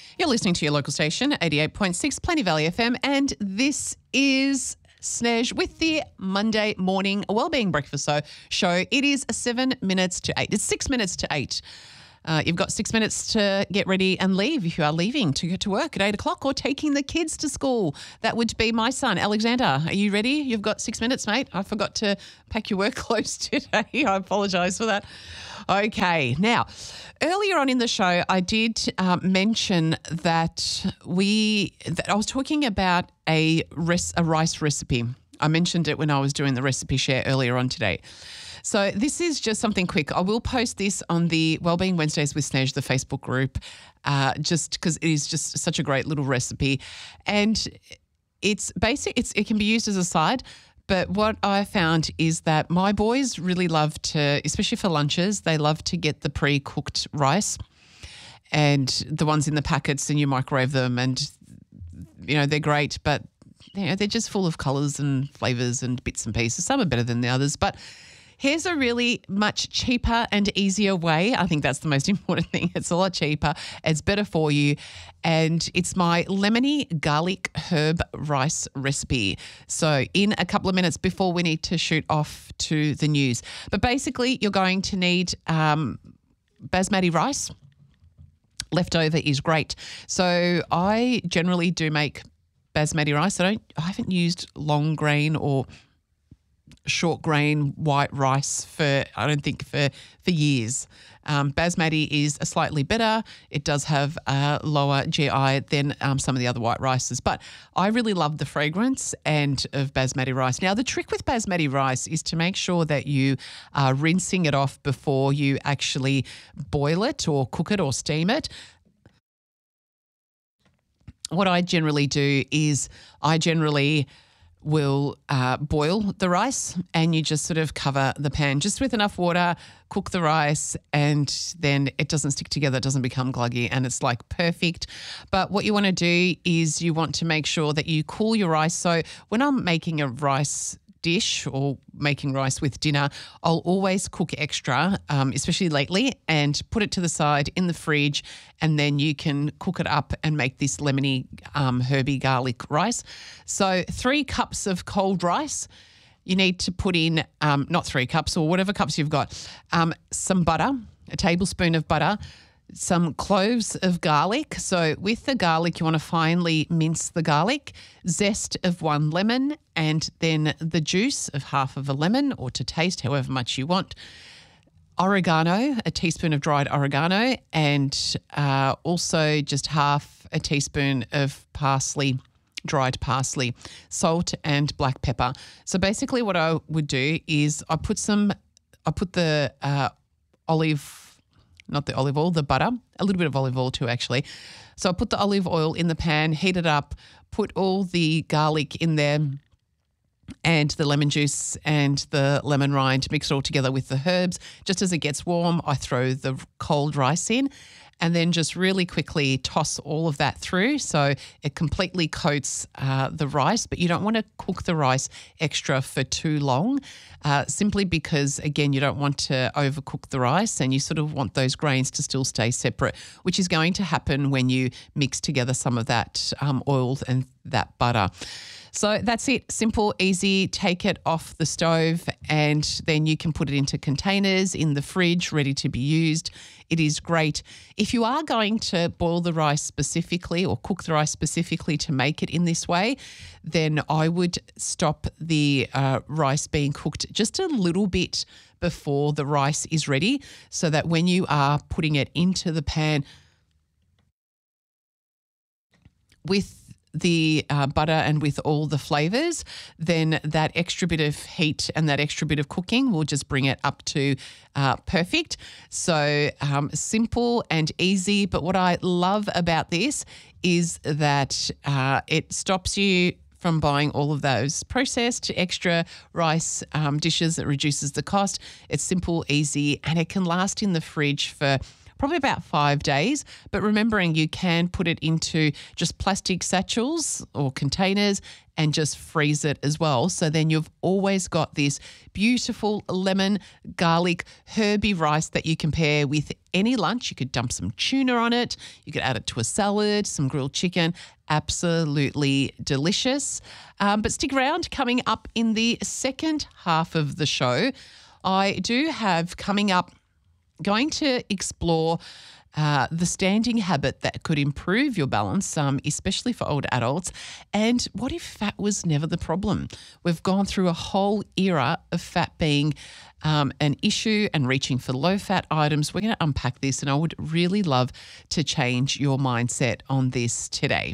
You're listening to your local station, 88.6 Plenty Valley FM, and this is Snez with the Monday morning wellbeing breakfast show. It is 7 minutes to 8. It's 6 minutes to 8. You've got 6 minutes to get ready and leave if you are leaving to get to work at 8 o'clock or taking the kids to school. That would be my son, Alexander. Are you ready? You've got 6 minutes, mate. I forgot to pack your work clothes today. I apologise for that. Okay. Now, earlier on in the show, I did mention that I was talking about a rice recipe. I mentioned it when I was doing the recipe share earlier on today. So this is just something quick. I will post this on the Wellbeing Wednesdays with Snez, the Facebook group, just because it is just such a great little recipe. And it's basic. It can be used as a side. But what I found is that my boys really love to, especially for lunches, they love to get the pre-cooked rice and the ones in the packets, and you microwave them, and, you know, they're great, but, you know, they're just full of colours and flavours and bits and pieces. Some are better than the others, but here's a really much cheaper and easier way. I think that's the most important thing. It's a lot cheaper. It's better for you. And it's my lemony garlic herb rice recipe. So in a couple of minutes before we need to shoot off to the news. But basically you're going to need basmati rice. Leftover is great. So I generally do make basmati rice. I haven't used long grain or short grain white rice for years. Basmati is a slightly better. It does have a lower GI than some of the other white rices, but I really love the fragrance of basmati rice. Now, the trick with basmati rice is to make sure that you are rinsing it off before you actually boil it or cook it or steam it. What I generally do is will boil the rice, and you just sort of cover the pan just with enough water, cook the rice, and then it doesn't stick together, it doesn't become gluggy, and it's like perfect. But what you want to do is you want to make sure that you cool your rice. So when I'm making a rice dish or making rice with dinner, I'll always cook extra, especially lately, and put it to the side in the fridge, and then you can cook it up and make this lemony herby garlic rice. So 3 cups of cold rice. You need to put in, not 3 cups or whatever cups you've got, some butter, a tablespoon of butter, some cloves of garlic. So with the garlic, you want to finely mince the garlic, zest of 1 lemon, and then the juice of half of a lemon, or to taste however much you want. Oregano, a teaspoon of dried oregano, and also just half a teaspoon of parsley, dried parsley, salt and black pepper. So basically what I would do is I put the the butter, a little bit of olive oil too, actually. So I put the olive oil in the pan, heat it up, put all the garlic in there and the lemon juice and the lemon rind, mix it all together with the herbs. Just as it gets warm, I throw the cold rice in, and then just really quickly toss all of that through so it completely coats the rice. But you don't want to cook the rice extra for too long, simply because, again, you don't want to overcook the rice, and you sort of want those grains to still stay separate, which is going to happen when you mix together some of that oil and that butter. So that's it. Simple, easy. Take it off the stove, and then you can put it into containers in the fridge, ready to be used. It is great. If you are going to boil the rice specifically or cook the rice specifically to make it in this way, then I would stop the rice being cooked just a little bit before the rice is ready, so that when you are putting it into the pan with the butter and with all the flavours, then that extra bit of heat and that extra bit of cooking will just bring it up to perfect. So simple and easy. But what I love about this is that it stops you from buying all of those processed extra rice dishes. It reduces the cost. It's simple, easy, and it can last in the fridge for probably about 5 days. But remembering you can put it into just plastic satchels or containers and just freeze it as well. So then you've always got this beautiful lemon, garlic, herby rice that you can pair with any lunch. You could dump some tuna on it. You could add it to a salad, some grilled chicken. Absolutely delicious. But stick around. Coming up in the second half of the show, I do have coming up going to explore the standing habit that could improve your balance, especially for older adults. And what if fat was never the problem? We've gone through a whole era of fat being an issue and reaching for low-fat items. We're going to unpack this, and I would really love to change your mindset on this today.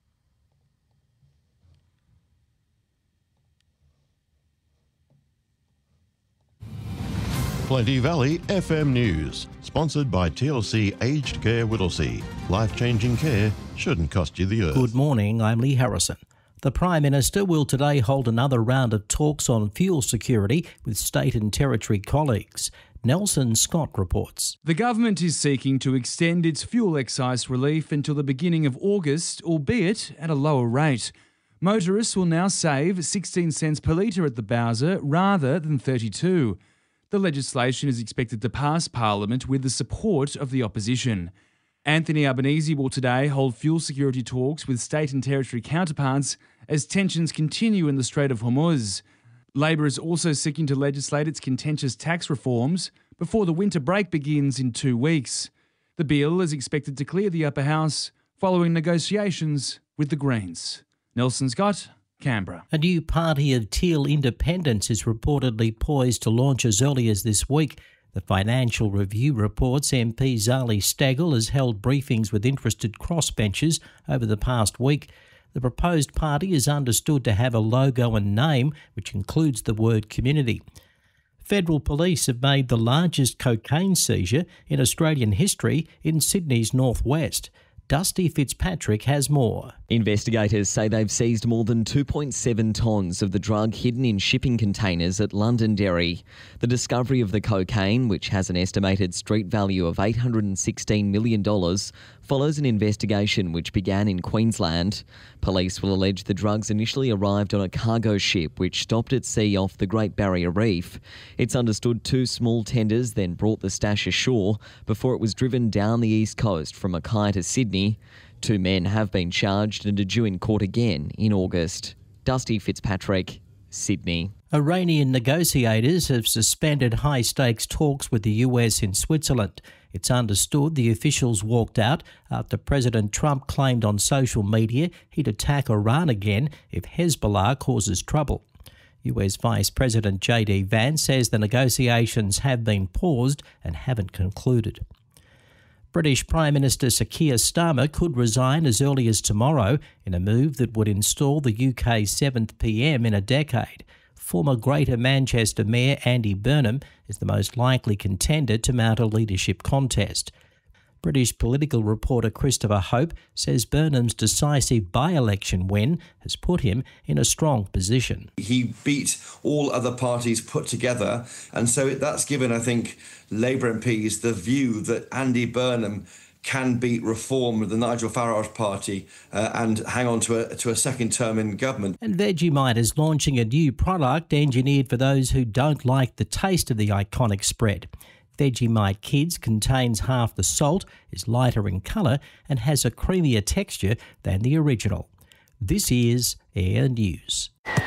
Plenty Valley FM News, sponsored by TLC Aged Care Whittlesea. Life-changing care shouldn't cost you the earth. Good morning, I'm Lee Harrison. The Prime Minister will today hold another round of talks on fuel security with state and territory colleagues. Nelson Scott reports. The government is seeking to extend its fuel excise relief until the beginning of August, albeit at a lower rate. Motorists will now save 16 cents per litre at the Bowser rather than 32. The legislation is expected to pass Parliament with the support of the opposition. Anthony Albanese will today hold fuel security talks with state and territory counterparts as tensions continue in the Strait of Hormuz. Labor is also seeking to legislate its contentious tax reforms before the winter break begins in 2 weeks. The bill is expected to clear the upper house following negotiations with the Greens. Nelson Scott, Canberra. A new party of teal independence is reportedly poised to launch as early as this week. The Financial Review reports MP Zali Steggall has held briefings with interested crossbenchers over the past week. The proposed party is understood to have a logo and name which includes the word community. Federal police have made the largest cocaine seizure in Australian history in Sydney's northwest. Dusty Fitzpatrick has more. Investigators say they've seized more than 2.7 tonnes of the drug hidden in shipping containers at Londonderry. The discovery of the cocaine, which has an estimated street value of $816 million, follows an investigation which began in Queensland. Police will allege the drugs initially arrived on a cargo ship which stopped at sea off the Great Barrier Reef. It's understood 2 small tenders then brought the stash ashore before it was driven down the east coast from Mackay to Sydney. 2 men have been charged and are due in court again in August. Dusty Fitzpatrick, Sydney. Iranian negotiators have suspended high-stakes talks with the US in Switzerland. It's understood the officials walked out after President Trump claimed on social media he'd attack Iran again if Hezbollah causes trouble. US Vice President J.D. Vance says the negotiations have been paused and haven't concluded. British Prime Minister Sir Keir Starmer could resign as early as tomorrow in a move that would install the UK's 7th PM in a decade. Former Greater Manchester Mayor Andy Burnham is the most likely contender to mount a leadership contest. British political reporter Christopher Hope says Burnham's decisive by-election win has put him in a strong position. He beat all other parties put together, and so that's given, I think, Labour MPs the view that Andy Burnham can beat Reform, the Nigel Farage party, and hang on to a second term in government. And Vegemite is launching a new product engineered for those who don't like the taste of the iconic spread. Vegemite Kids contains half the salt, is lighter in colour and has a creamier texture than the original. This is Air News.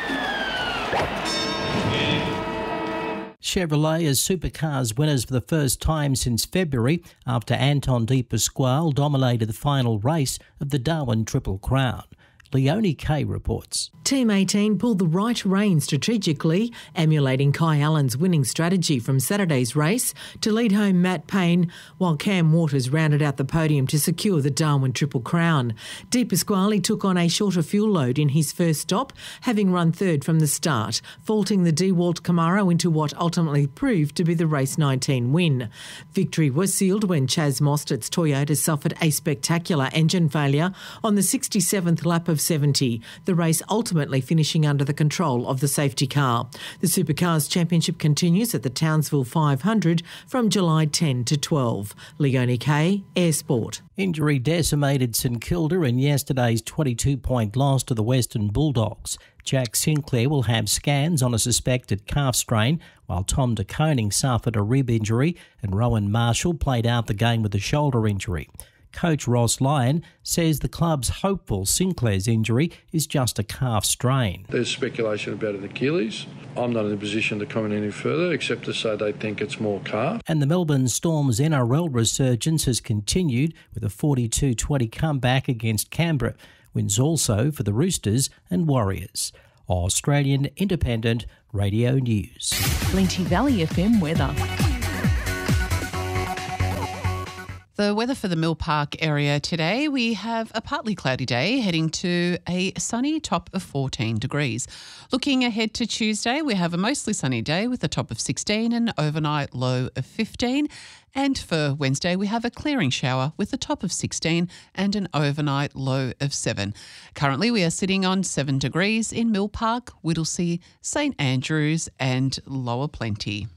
Chevrolet is Supercars winners for the first time since February after Anton De Pasquale dominated the final race of the Darwin Triple Crown. Leonie Kay reports. Team 18 pulled the right rein strategically, emulating Kai Allen's winning strategy from Saturday's race to lead home Matt Payne, while Cam Waters rounded out the podium to secure the Darwin Triple Crown. De Pasquale took on a shorter fuel load in his first stop, having run third from the start, faulting the DeWalt Camaro into what ultimately proved to be the race 19 win. Victory was sealed when Chaz Mostert's Toyota suffered a spectacular engine failure on the 67th lap of of 70, the race ultimately finishing under the control of the safety car. The Supercars Championship continues at the Townsville 500 from July 10 to 12. Leonie Kay, Air Sport. Injury decimated St Kilda in yesterday's 22-point loss to the Western Bulldogs. Jack Sinclair will have scans on a suspected calf strain, while Tom De Koning suffered a rib injury and Rowan Marshall played out the game with a shoulder injury. Coach Ross Lyon says the club's hopeful Sinclair's injury is just a calf strain. There's speculation about an Achilles. I'm not in a position to comment any further except to say they think it's more calf. And the Melbourne Storm's NRL resurgence has continued with a 42-20 comeback against Canberra. Wins also for the Roosters and Warriors. Australian Independent Radio News. Plenty Valley FM weather. The weather for the Mill Park area today, we have a partly cloudy day heading to a sunny top of 14 degrees. Looking ahead to Tuesday, we have a mostly sunny day with a top of 16 and an overnight low of 15. And for Wednesday, we have a clearing shower with a top of 16 and an overnight low of 7. Currently, we are sitting on 7 degrees in Mill Park, Whittlesea, St Andrews and Lower Plenty.